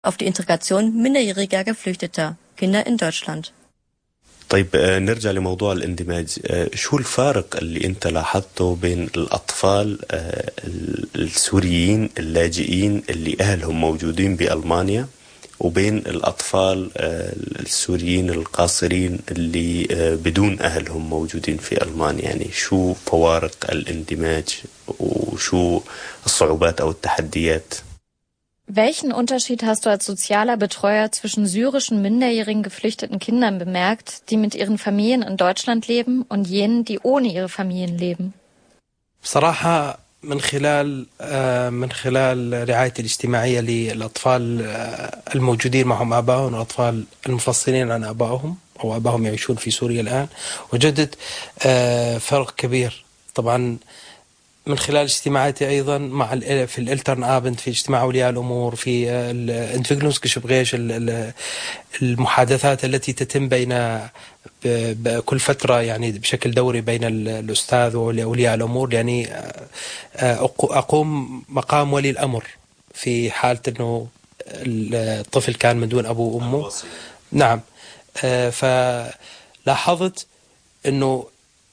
auf die Integration minderjähriger Geflüchteter Kinder in Deutschland. طيب نرجع لموضوع الاندماج. شو الفارق اللي انت لاحظته بين الأطفال السوريين اللاجئين اللي أهلهم موجودين بألمانيا وبين الأطفال السوريين القاصرين اللي بدون أهلهم موجودين في ألمانيا؟ يعني شو فوارق الاندماج وشو الصعوبات أو التحديات؟ Welchen Unterschied hast du als sozialer Betreuer zwischen syrischen minderjährigen geflüchteten Kindern bemerkt, die mit ihren Familien in Deutschland leben, und jenen, die ohne ihre Familien leben? بصراحة من خلال رعاية الاجتماعية للأطفال الموجودين معهم آبائهم والأطفال المنفصلين عن آبائهم أو آبائهم يعيشون في سوريا الآن، وجدت فرق كبير. طبعا من خلال اجتماعاتي أيضا في الإلترن آبند، في اجتماع أولياء الأمور، في الانتفجنوسكشبغيش، المحادثات التي تتم بين كل فترة يعني بشكل دوري بين الأستاذ وأولياء الأمور. يعني أقوم مقام ولي الأمر في حالة أنه الطفل كان من دون أبوه وأمه. نعم. فلاحظت أنه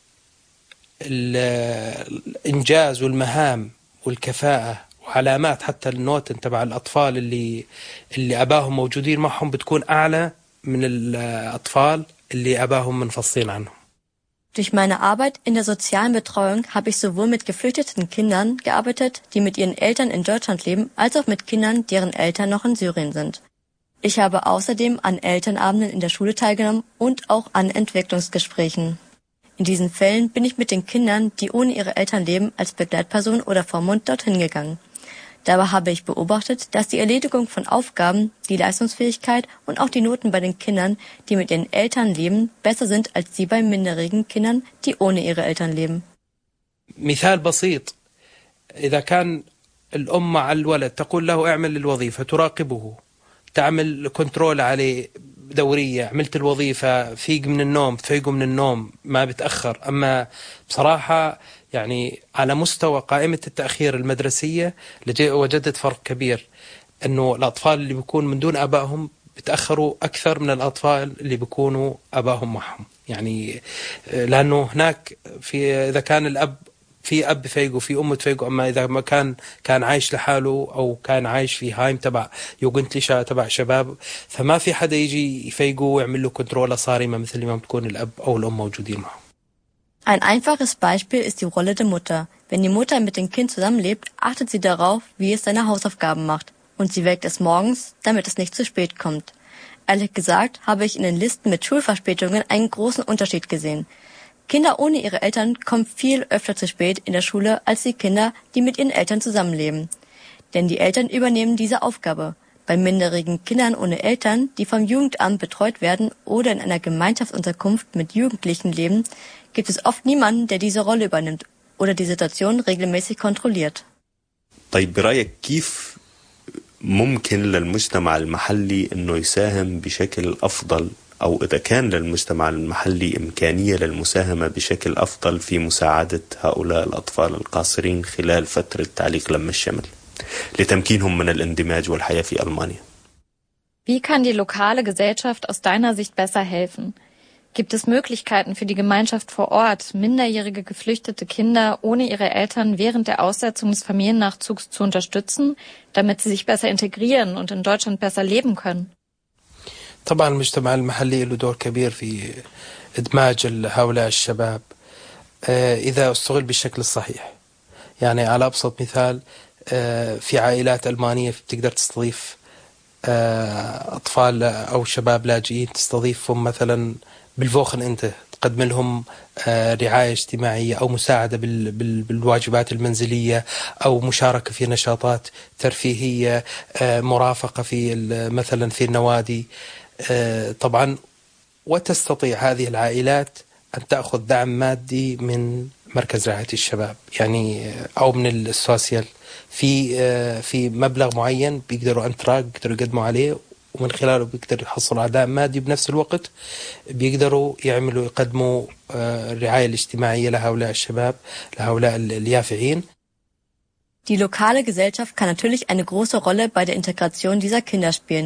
الإنجاز والمهام والكفاءة وعلامات حتى النوتن تبع الأطفال اللي أباهم موجودين معهم بتكون أعلى من الأطفال اللي أباهم منفصلين عنهم. Durch meine Arbeit in der sozialen Betreuung habe ich sowohl mit geflüchteten Kindern gearbeitet, die mit ihren Eltern in Deutschland leben, als auch mit Kindern, deren Eltern noch in Syrien sind. Ich habe außerdem an Elternabenden in der Schule teilgenommen und auch an Entwicklungsgesprächen. In diesen Fällen bin ich mit den Kindern, die ohne ihre Eltern leben, als Begleitperson oder Vormund dorthin gegangen. Dabei habe ich beobachtet, dass die Erledigung von Aufgaben, die Leistungsfähigkeit und auch die Noten bei den Kindern, die mit ihren Eltern leben, besser sind als die bei minderjährigen Kindern, die ohne ihre Eltern leben. مثال بسيط: إذا كان الأم مع الولد تقول له اعمل الوظيفة، تراقبه، تعمل كنترول عليه دورية، عملت الوظيفة، فيق من النوم، تفيقه من النوم، ما بتأخر. أما بصراحة يعني على مستوى قائمة التأخير المدرسية وجدت فرق كبير، أنه الأطفال اللي بيكون من دون أبائهم بتأخروا أكثر من الأطفال اللي بيكونوا أبائهم معهم. يعني لأنه هناك إذا كان الأب في أب فيقو، في أم تفيقو، أما إذا ما كان عايش لحاله أو كان عايش في هايم تبع يوجنتليشا تبع شباب، فما في حدا يجي يفيقو ويعمل له كنترولة صارمة مثل ما بتكون الأب أو الأم موجودين معه. Ein einfaches Beispiel ist die Rolle der Mutter. Wenn die Mutter mit dem Kind zusammenlebt, achtet sie darauf, wie es seine Hausaufgaben macht. Und sie weckt es morgens, damit es nicht zu spät kommt. Ehrlich gesagt habe ich in den Listen mit Schulverspätungen einen großen Unterschied gesehen. Kinder ohne ihre Eltern kommen viel öfter zu spät in der Schule als die Kinder, die mit ihren Eltern zusammenleben. Denn die Eltern übernehmen diese Aufgabe. Bei minderjährigen Kindern ohne Eltern, die vom Jugendamt betreut werden oder in einer Gemeinschaftsunterkunft mit Jugendlichen leben, gibt es oft niemanden, der diese Rolle übernimmt oder die Situation regelmäßig kontrolliert. طيب برأيك كيف ممكن للمجتمع المحلي إنه يساهم بشكل أفضل، أو إذا كان للمجتمع المحلي إمكانية للمساهمة بشكل أفضل في مساعدة هؤلاء الأطفال القاصرين خلال فترة تعليق لم الشمل لتمكينهم من الاندماج والحياة في ألمانيا؟ Wie kann die lokale Gesellschaft aus deiner Sicht besser helfen? Gibt es Möglichkeiten für die Gemeinschaft vor Ort, minderjährige geflüchtete Kinder ohne ihre Eltern während der Aussetzung des Familiennachzugs zu unterstützen, damit sie sich besser integrieren und in Deutschland besser leben können? طبعا المجتمع المحلي له دور كبير في إدماج هؤلاء الشباب إذا استغل بالشكل الصحيح. يعني على أبسط مثال، في عائلات ألمانية بتقدر تستضيف أطفال أو شباب لاجئين، تستضيفهم مثلا بالفوخن، أنت تقدم لهم رعاية اجتماعية أو مساعدة بالواجبات المنزلية أو مشاركة في نشاطات ترفيهية، مرافقة في مثلا في النوادي. طبعا وتستطيع هذه العائلات أن تأخذ دعم مادي من مركز رعاية الشباب، يعني أو من السوسيال في مبلغ معين بيقدروا أنتراك بيقدروا يقدموا عليه، ومن خلاله بيقدروا يحصلوا على دعم مادي. بنفس الوقت بيقدروا يقدموا الرعاية الاجتماعية لهؤلاء الشباب، لهؤلاء اليافعين. Die lokale Gesellschaft kann natürlich eine große Rolle bei der Integration dieser Kinder spielen.